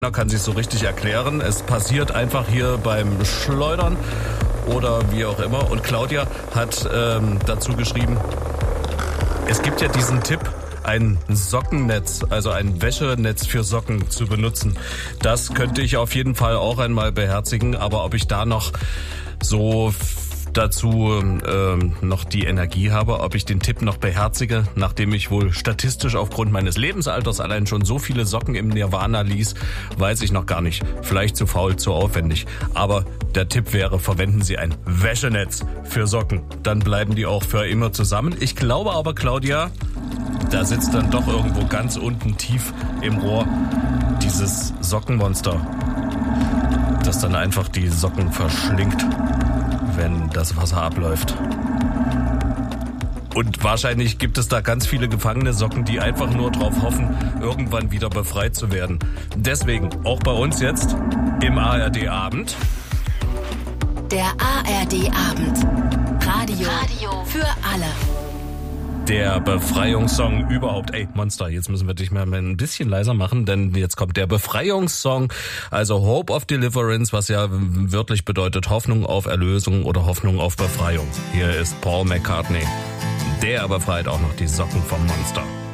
kann sich so richtig erklären. Es passiert einfach hier beim Schleudern oder wie auch immer. Und Claudia hat dazu geschrieben, es gibt ja diesen Tipp, ein Sockennetz, also ein Wäschenetz für Socken zu benutzen. Das könnte ich auf jeden Fall auch einmal beherzigen, aber ob ich da noch so dazu noch die Energie habe, ob ich den Tipp noch beherzige, nachdem ich wohl statistisch aufgrund meines Lebensalters allein schon so viele Socken im Nirvana ließ, weiß ich noch gar nicht. Vielleicht zu faul, zu aufwendig. Aber der Tipp wäre, verwenden Sie ein Wäschenetz für Socken. Dann bleiben die auch für immer zusammen. Ich glaube aber, Claudia, da sitzt dann doch irgendwo ganz unten tief im Rohr dieses Sockenmonster, das dann einfach die Socken verschlingt, wenn das Wasser abläuft. Und wahrscheinlich gibt es da ganz viele gefangene Socken, die einfach nur drauf hoffen, irgendwann wieder befreit zu werden. Deswegen auch bei uns jetzt im ARD-Abend. Der ARD-Abend. Radio für alle. Der Befreiungssong überhaupt. Ey, Monster, jetzt müssen wir dich mal ein bisschen leiser machen, denn jetzt kommt der Befreiungssong, also Hope of Deliverance, was ja wörtlich bedeutet Hoffnung auf Erlösung oder Hoffnung auf Befreiung. Hier ist Paul McCartney. Der befreit auch noch die Socken vom Monster.